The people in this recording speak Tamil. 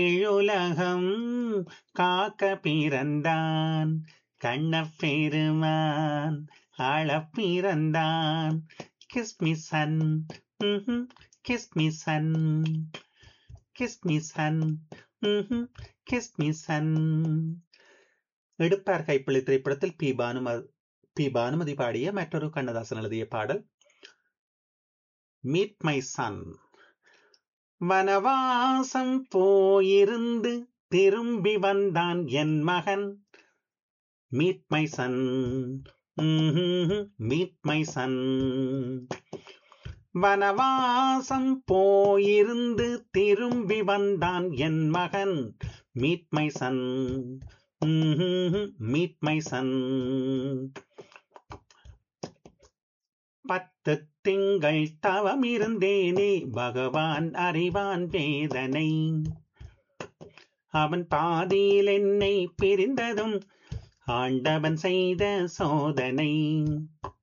ஏழுலகம் காக்க பிறந்தான் கண்ணப்பெருமான் ஆளப் பிறந்தான். Kiss me Sun, kiss me Sun, kiss me Sun, kiss me Sun. எடுப்பார் கைப்பிள்ளை திரைப்படத்தில் பி பானுமதி பாடிய மற்றொரு கண்ணதாசன் எழுதிய பாடல் மீட் மை சன். வனவாசம் போயிருந்து திரும்பி வந்தான் என் மகன். Meet my son, meet my son. வனவாசம் போயிருந்து திரும்பி வந்தான் என் மகன். Meet my son, meet my son. 10 திங்கள் தவம் இருந்தேனே, பகவான் அறிவான் வேதனை. அவன் பாதியில் என்னை பிரிந்ததும் ஆண்டவன் செய்த சோதனை.